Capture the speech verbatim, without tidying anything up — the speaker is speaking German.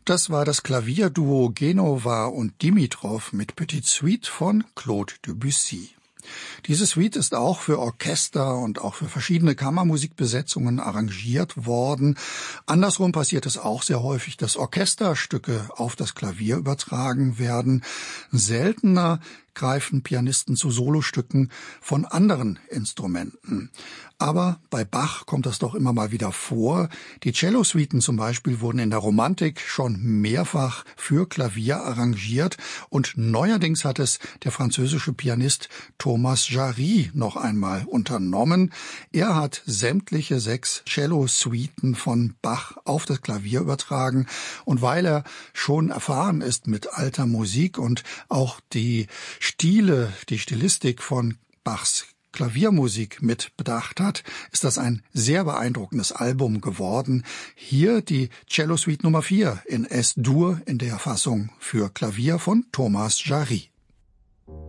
Das war das Klavierduo Genova und Dimitrov mit Petite Suite von Claude Debussy. Diese Suite ist auch für Orchester und auch für verschiedene Kammermusikbesetzungen arrangiert worden. Andersrum passiert es auch sehr häufig, dass Orchesterstücke auf das Klavier übertragen werden. Seltener greifen Pianisten zu Solostücken von anderen Instrumenten. Aber bei Bach kommt das doch immer mal wieder vor. Die Cello-Suiten zum Beispiel wurden in der Romantik schon mehrfach für Klavier arrangiert und neuerdings hat es der französische Pianist Thomas Jarry noch einmal unternommen. Er hat sämtliche sechs Cello-Suiten von Bach auf das Klavier übertragen und weil er schon erfahren ist mit alter Musik und auch die Stile, die Stilistik von Bachs Klaviermusik mit bedacht hat, ist das ein sehr beeindruckendes Album geworden. Hier die Cello Suite Nummer vier in S-Dur in der Fassung für Klavier von Thomas Jarry.